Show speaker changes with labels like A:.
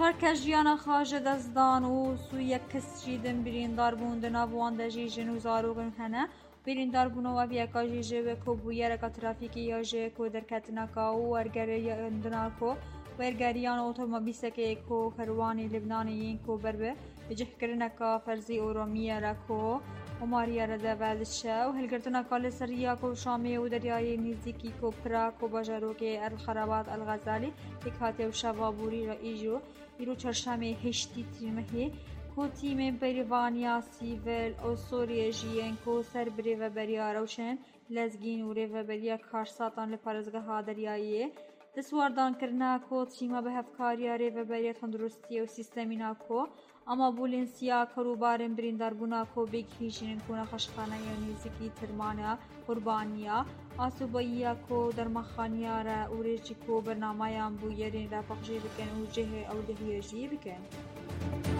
A: چهار ژیانا خواجه دزدان و سوی کس جیدن بریندار بوون دناوان دجی جنو زاروگن هنه بریندار بوونەوە وە بیاکاژی ژێوێ کۆبوویەرەکە ترافیکی یاژێ کۆ دەرکەتنەکە و وەرگەریاندنا کۆ وەرگەریان ئۆتۆمۆبیلسەکەی کۆ کەروانی لبنانیین کۆ بەربێ بجهکردنەکە فەرزی ئۆرۆمیەرە کۆ وماریەرە دەبەدشە و هەلگرتنەکە لە سەریا کۆ شامێ و دەریای نزیکی کۆ پرا کۆ باژارۆکێ ئەلخەرەبات ئەلغەزالی تێک هاتێ و شەڤابووری ڕئیژۆ ئیرۆ چەرشەمێ هێشتی تیمەهێ کو تیمên Perîvaniya Sîvil û Sûriyê ko ser bi rêveberiya Rewşen, Lezgîn û rêveberiya Karşsatan li Parêzgeha Deryayê di swardankirina ku tîma bi hevkariya rêveberiya tenduristiyê û sîstemîna ku amabûlên siya kerûbarên birîndarbûna ku bêgihîjînin ku nexweşxaneya nêzîkî tirmana qurbaniya asûbeyiya ku dermexaniya re û rê jî ku bernameyan bûyerên re pexşî bikin û cihê ewlehiyê jî bikin.